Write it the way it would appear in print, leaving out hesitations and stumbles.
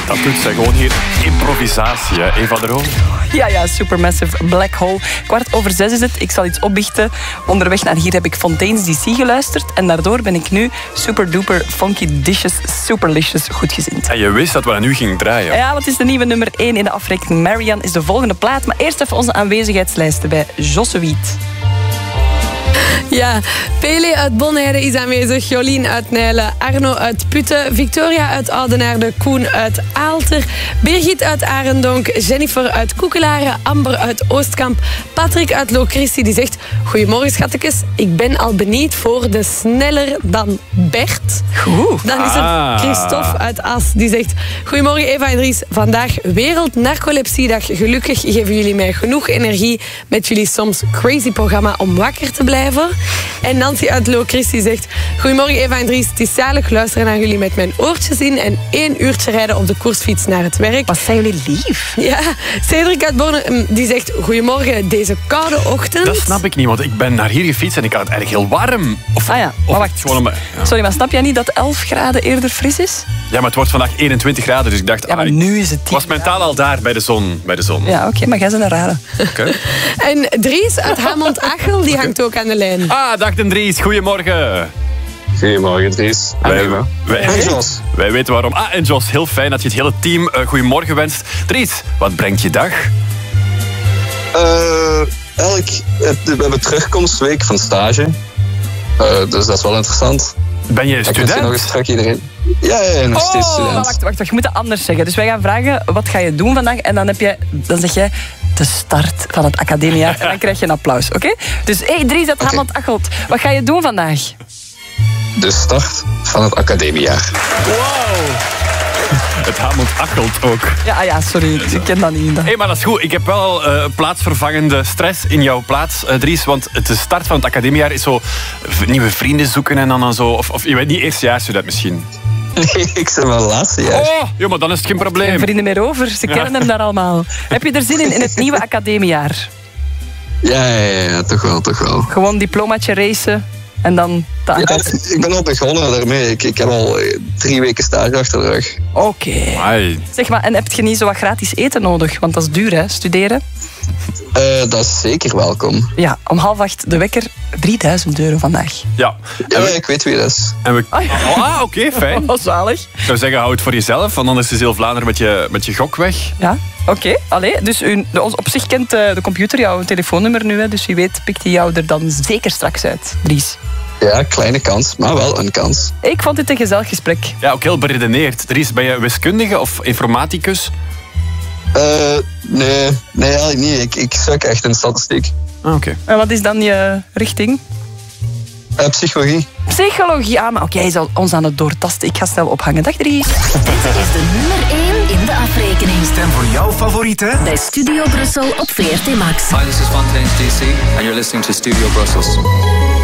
Dat doet ze gewoon hier. Improvisatie, hè? Eva de Roo. Ja, Supermassive Black Hole. 5:15 is het. Ik zal iets opbiechten. Onderweg naar hier heb ik Fontaine's DC geluisterd. En daardoor ben ik nu super duper funky dishes, superlicious goedgezind. En je wist dat we nu gingen draaien. Ja, wat is de nieuwe nummer 1 in de afrekening? Marianne is de volgende plaat. Maar eerst even onze aanwezigheidslijsten bij Jossewiet. Ja, Pele uit Bonaire is aanwezig, Jolien uit Nijlen, Arno uit Putten, Victoria uit Oudenaarde, Koen uit Aalter, Birgit uit Arendonk, Jennifer uit Koekelaren, Amber uit Oostkamp, Patrick uit Locristi die zegt: goedemorgen schattekes, ik ben al benieuwd voor de sneller dan Bert. Goed. Dan is er Christophe uit As die zegt: goedemorgen Eva en Dries, vandaag Wereld Narcolepsiedag. Gelukkig geven jullie mij genoeg energie met jullie soms crazy programma om wakker te blijven. En Nancy uit Locristi zegt: goedemorgen Eva en Dries, het is zalig luisteren naar jullie met mijn oortjes in en 1 uurtje rijden op de koersfiets naar het werk. Wat zijn jullie lief. Ja, Cedric uit Borne die zegt: goedemorgen deze koude ochtend. Dat snap ik niet, want ik ben naar hier gefietst en ik had het eigenlijk heel warm. Maar wacht. Sorry, maar snap jij niet dat 11 graden eerder fris is? Ja, maar het wordt vandaag 21 graden, dus ik dacht... Ja, maar nu is het 10 was mentaal al daar bij de zon. Ja, oké, maar jij bent een rare. Okay. En Dries uit Hamond-Achel, die hangt ook aan de lijn. Dag Dries, goedemorgen. Goedemorgen Dries. En Jos. Wij weten waarom. En Jos, heel fijn dat je het hele team goedemorgen wenst. Dries, wat brengt je dag? We hebben terugkomstweek van stage. Dus dat is wel interessant. Ben je student? Ik nog eens terug iedereen. Ja, nog steeds student. Wacht, je moet het anders zeggen. Dus wij gaan vragen, wat ga je doen vandaag? En dan zeg jij de start van het academiejaar. En dan krijg je een applaus, oké? Dus Dries uit Hamond-Achelt, wat ga je doen vandaag? De start van het academiejaar. Wow! Het Hamond-Achelt ook. Ja, sorry, ik ken dat niet. Maar dat is goed. Ik heb wel plaatsvervangende stress in jouw plaats, Dries. Want de start van het academiejaar is zo nieuwe vrienden zoeken en dan zo. Of je bent niet eerstejaarsstudent misschien. Nee, ik ben wel laatste jaar. Ja, maar dan is het geen probleem. Geen vrienden meer over, ze kennen hem daar allemaal. Heb je er zin in het nieuwe academiejaar? Ja, toch wel. Gewoon diplomaatje racen en dan... Ik ben al begonnen daarmee. Ik heb al 3 weken stage achter de rug. Oké. Zeg maar, en heb je niet zo wat gratis eten nodig? Want dat is duur, hè, studeren? Dat is zeker welkom. Ja, om 7:30 de wekker, €3000 vandaag. Ja, ik weet wie dat is. Oké, fijn. Wat zalig. Ik zou zeggen, hou het voor jezelf, want anders is heel Vlaanderen met je gok weg. Ja, oké. Dus op zich kent de computer jouw telefoonnummer nu, hè, dus wie weet pikt hij jou er dan zeker straks uit, Dries. Ja, kleine kans, maar wel een kans. Ik vond dit een gezellig gesprek. Ja, ook heel beredeneerd. Dries, ben je wiskundige of informaticus? Nee, eigenlijk niet. Ik zoek echt in statistiek. Oké. En wat is dan je richting? Psychologie. Psychologie, maar oké, hij zal ons aan het doortasten. Ik ga snel ophangen. Dag Dries. Dit is de nummer 1 in de afrekening. Stem voor jouw favoriete bij Studio Brussel op VRT Max. Hi, this is Fontaine's DC and you're listening to Studio Brussels.